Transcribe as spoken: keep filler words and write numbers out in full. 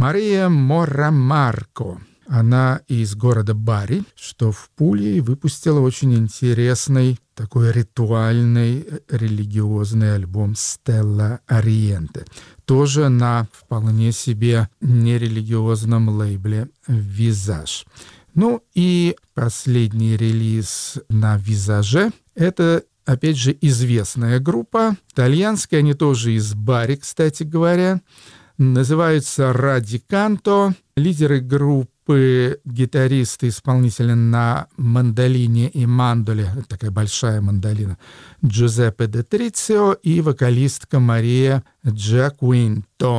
Мария Морамарко. Она из города Бари, что в Пулии, выпустила очень интересный такой ритуальный религиозный альбом «Стелла Ориенте». Тоже на вполне себе нерелигиозном лейбле «Визаж». Ну и последний релиз на «Визаже» — это, опять же, известная группа. Итальянская, они тоже из Бари, кстати говоря. Называются «Радиканто». Лидеры группы, гитаристы, исполнители на мандолине и мандоле, такая большая мандолина, Джузеппе де Трицио, и вокалистка Мария Джакуинто.